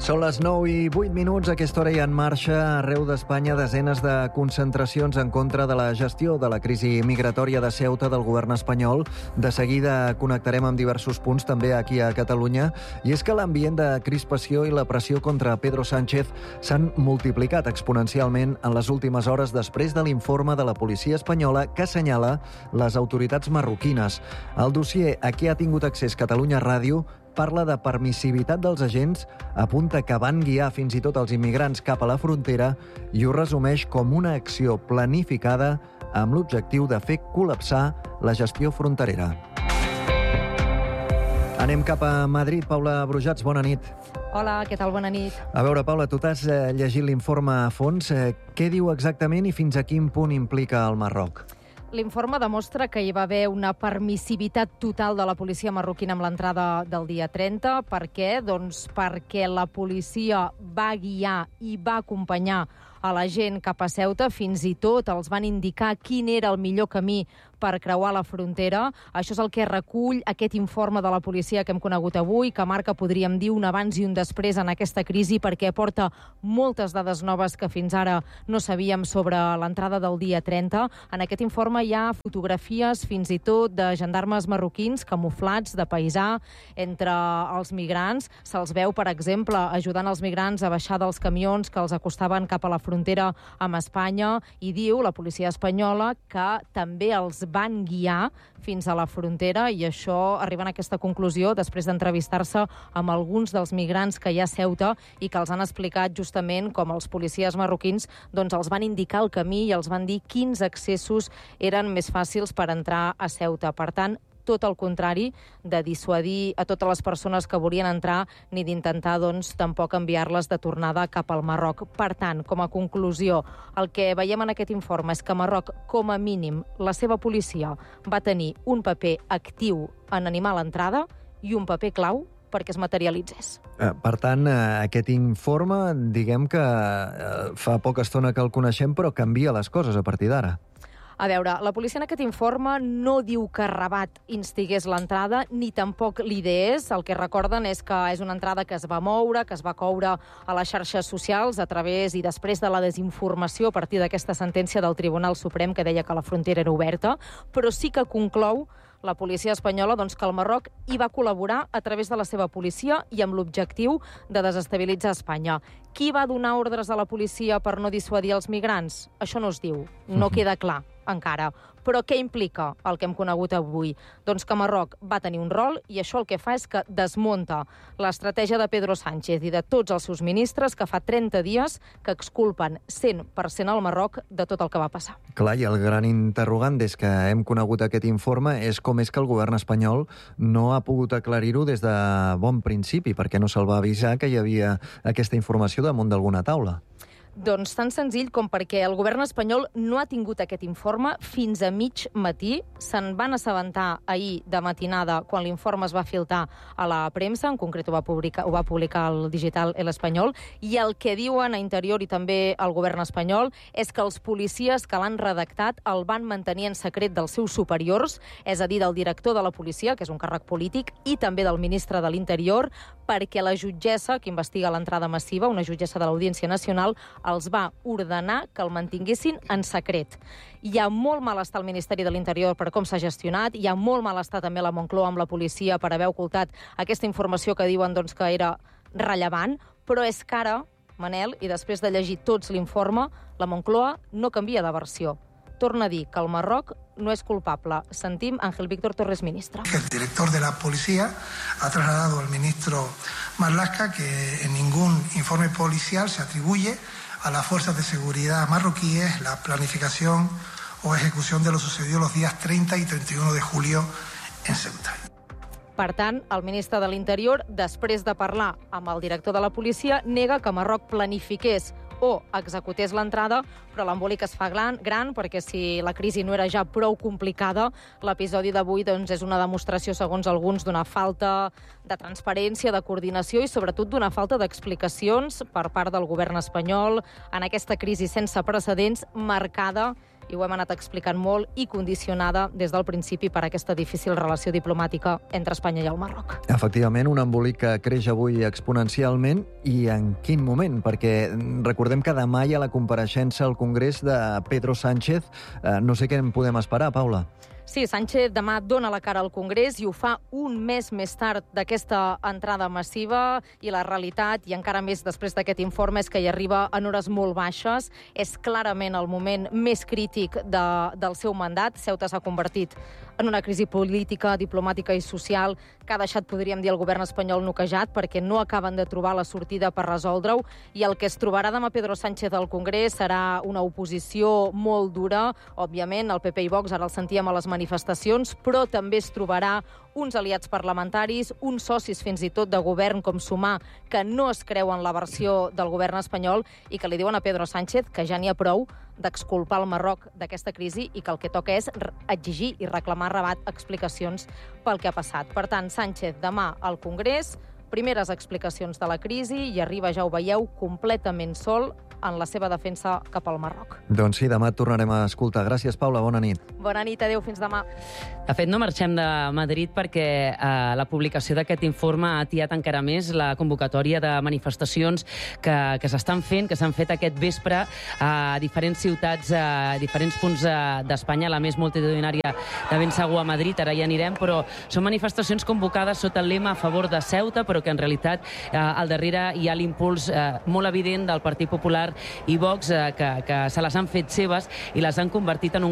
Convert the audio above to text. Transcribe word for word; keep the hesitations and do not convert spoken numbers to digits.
Són les nou i vuit minuts. A aquesta hora hi ha en marxa arreu d'Espanya desenes de concentracions en contra de la gestió de la crisi migratòria de Ceuta del govern espanyol. De seguida connectarem amb diversos punts també aquí a Catalunya. I és que l'ambient de crispació i la pressió contra Pedro Sánchez s'han multiplicat exponencialment en les últimes hores després de l'informe de la policia espanyola que assenyala les autoritats marroquines. El dossier a què ha tingut accés Catalunya Ràdio parla de permissivitat dels agents, apunta que van guiar fins i tot els immigrants cap a la frontera i ho resumeix com una acció planificada amb l'objectiu de fer col·lapsar la gestió fronterera. Anem cap a Madrid. Paula Brujats, bona nit. Hola, què tal? Bona nit. A veure, Paula, tu t'has eh, llegit l'informe a fons. Eh, què diu exactament i fins a quin punt implica el Marroc? L'informe demostra que hi va haver una permissivitat total de la policia marroquina amb l'entrada del dia trenta. Per què? Doncs perquè la policia va guiar i va acompanyar a la gent cap a Ceuta, fins i tot els van indicar quin era el millor camí per creuar la frontera. Això és el que recull aquest informe de la policia que hem conegut avui, que marca, podríem dir, un abans i un després en aquesta crisi, perquè aporta moltes dades noves que fins ara no sabíem sobre l'entrada del dia trenta. En aquest informe hi ha fotografies fins i tot de gendarmes marroquins camuflats de paisà entre els migrants. Se'ls veu, per exemple, ajudant els migrants a baixar dels camions que els acostaven cap a la frontera amb Espanya, i diu la policia espanyola que també els van guiar fins a la frontera, i això arriben a aquesta conclusió després d'entrevistar-se amb alguns dels migrants que hi ha a Ceuta i que els han explicat justament com els policies marroquins doncs els van indicar el camí i els van dir quins accessos eren més fàcils per entrar a Ceuta. Per tant, tot el contrari de dissuadir a totes les persones que volien entrar ni d'intentar, doncs, tampoc enviar-les de tornada cap al Marroc. Per tant, com a conclusió, el que veiem en aquest informe és que Marroc, com a mínim, la seva policia va tenir un paper actiu en animar l'entrada i un paper clau perquè es materialitzés. Per tant, aquest informe, diguem que fa poca estona que el coneixem, però canvia les coses a partir d'ara. A veure, la policia en aquest informe no diu que Rabat instigués l'entrada, ni tampoc l'ideés. El que recorden és que és una entrada que es va moure, que es va coure a les xarxes socials a través i després de la desinformació a partir d'aquesta sentència del Tribunal Suprem que deia que la frontera era oberta, però sí que conclou la policia espanyola doncs, que el Marroc hi va col·laborar a través de la seva policia i amb l'objectiu de desestabilitzar Espanya. Qui va donar ordres a la policia per no dissuadir els migrants? Això no es diu, no queda clar encara. Però què implica el que hem conegut avui? Doncs que Marroc va tenir un rol i això el que fa és que desmunta l'estratègia de Pedro Sánchez i de tots els seus ministres que fa trenta dies que exculpen cent per cent al Marroc de tot el que va passar. Clar, i el gran interrogant des que hem conegut aquest informe és com és que el govern espanyol no ha pogut aclarir-ho des de bon principi, perquè no se'l va avisar que hi havia aquesta informació damunt d'alguna taula. Doncs tan senzill com perquè el govern espanyol no ha tingut aquest informe fins a mig matí. Se'n van assabentar ahir de matinada quan l'informe es va filtrar a la premsa, en concret ho va publicar, ho va publicar el digital El Espanyol, i el que diuen a Interior i també el govern espanyol és que els policies que l'han redactat el van mantenir en secret dels seus superiors, és a dir, del director de la policia, que és un càrrec polític, i també del ministre de l'Interior, perquè la jutgessa que investiga l'entrada massiva, una jutgessa de l'Audiència Nacional, els va ordenar que el mantinguessin en secret. Hi ha molt malestar al Ministeri de l'Interior per com s'ha gestionat, hi ha molt malestar també a la Moncloa amb la policia per haver ocultat aquesta informació que diuen doncs, que era rellevant, però és que ara, Manel, i després de llegir tots l'informe, la Moncloa no canvia de versió. Torna a dir que el Marroc no es culpable. Sentim Ángel Víctor Torres, ministro. El director de la policía ha trasladado al ministro Marlaska que en ningún informe policial se atribuye a las fuerzas de seguridad marroquíes la planificación o ejecución de lo sucedido los días treinta y treinta y uno de julio en Ceuta. Per tant, el ministre de l'Interior, després de parlar amb el director de la policia, nega que Marroc planifiqués o executés l'entrada, però l'embolic es fa gran, gran perquè si la crisi no era ja prou complicada, l'episodi d'avui doncs, és una demostració, segons alguns, d'una falta de transparència, de coordinació i sobretot d'una falta d'explicacions per part del govern espanyol en aquesta crisi sense precedents marcada i ho hem anat explicant molt, i condicionada des del principi per aquesta difícil relació diplomàtica entre Espanya i el Marroc. Efectivament, un embolic que creix avui exponencialment, i en quin moment? Perquè recordem que demà hi ha la compareixença al Congrés de Pedro Sánchez. Eh, no sé què en podem esperar, Paula. Sí, Sánchez demà dona la cara al Congrés i ho fa un mes més tard d'aquesta entrada massiva, i la realitat, i encara més després d'aquest informe, és que hi arriba en hores molt baixes. És clarament el moment més crític de, del seu mandat. Ceuta s'ha convertit en una crisi política, diplomàtica i social que ha deixat, podríem dir, el govern espanyol noquejat, perquè no acaben de trobar la sortida per resoldre-ho, i el que es trobarà demà Pedro Sánchez al Congrés serà una oposició molt dura. Òbviament, el P P i Vox, ara el sentíem a les manifestacions, però també es trobarà uns aliats parlamentaris, uns socis fins i tot de govern com Sumar, que no es creuen la versió del govern espanyol i que li diuen a Pedro Sánchez que ja n'hi ha prou d'exculpar el Marroc d'aquesta crisi i que el que toca és exigir i reclamar Rabat explicacions pel que ha passat. Per tant, Sánchez demà al Congrés, primeres explicacions de la crisi, i arriba, ja ho veieu, completament sol en la seva defensa cap al Marroc. Doncs sí, demà et tornarem a escoltar. Gràcies, Paula, bona nit. Bona nit, adéu, fins demà. De fet, no marxem de Madrid perquè eh, la publicació d'aquest informe ha atiat encara més la convocatòria de manifestacions que, que s'estan fent, que s'han fet aquest vespre a diferents ciutats, a diferents punts d'Espanya, la més multitudinària de ben segur a Madrid, ara hi anirem, però són manifestacions convocades sota el lema a favor de Ceuta, però que en realitat eh, al darrere hi ha l'impuls eh, molt evident del Partit Popular i Vox, eh, que, que se les han fet seves i les han convertit en un